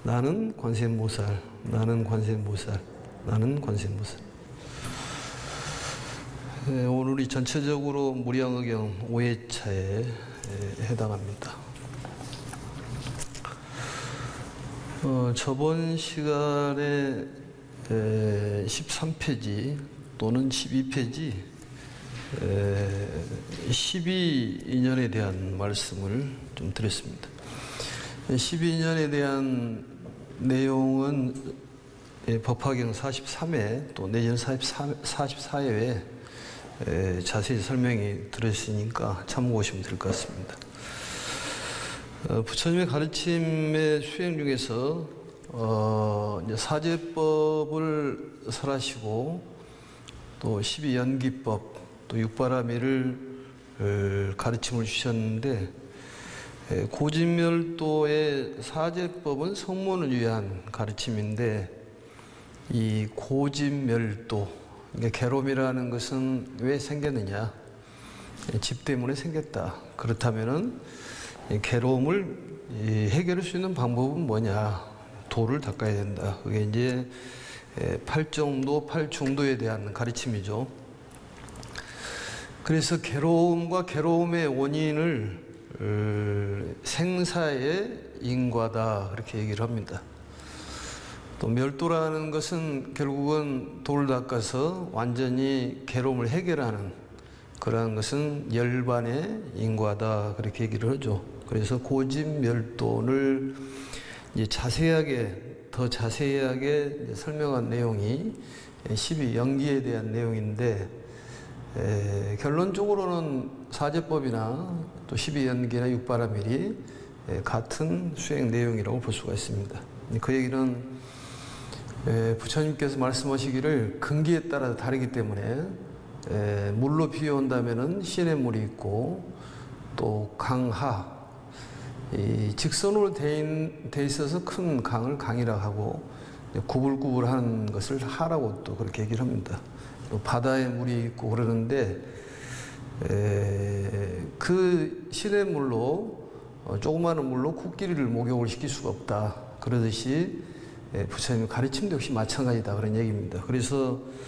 나는 관세음보살, 나는 관세음보살, 나는 관세음보살. 오늘이 전체적으로 무량의경 5회차에 해당합니다. 저번 시간에 13페이지 또는 12페이지 12인연에 대한 말씀을 좀 드렸습니다. 12인연에 대한 내용은 법화경 43회 또 내년 44회에 자세히 설명이 들어있으니까 참고하시면 될 것 같습니다. 부처님의 가르침의 수행 중에서 이제 사제법을 설하시고 또 12연기법 또 육바라밀을 가르침을 주셨는데, 고진멸도의 사제법은 성문을 위한 가르침인데, 이 고진멸도, 그러니까 괴로움이라는 것은 왜 생겼느냐? 집 때문에 생겼다. 그렇다면은 괴로움을 해결할 수 있는 방법은 뭐냐? 도를 닦아야 된다. 그게 이제 팔정도, 팔중도에 대한 가르침이죠. 그래서 괴로움과 괴로움의 원인을 생사의 인과다, 그렇게 얘기를 합니다. 또 멸도라는 것은 결국은 도를 닦아서 완전히 괴로움을 해결하는 그러한 것은 열반의 인과다, 그렇게 얘기를 하죠. 그래서 고진멸도를 이제 더 자세하게 설명한 내용이 12연기에 대한 내용인데, 결론적으로는 사제법이나 또 12연기나 육바라밀이 같은 수행 내용이라고 볼 수가 있습니다. 그 얘기는 부처님께서 말씀하시기를 근기에 따라 다르기 때문에 물로 비유한다면은 시냇물이 있고 또 강하, 이 직선으로 돼 있어서 큰 강을 강이라고 하고 구불구불한 것을 하라고 또 그렇게 얘기를 합니다. 또 바다에 물이 있고 그러는데 그 시냇물로 조그마한 물로 코끼리를 목욕을 시킬 수가 없다. 그러듯이 부처님의 가르침도 역시 마찬가지다, 그런 얘기입니다. 그래서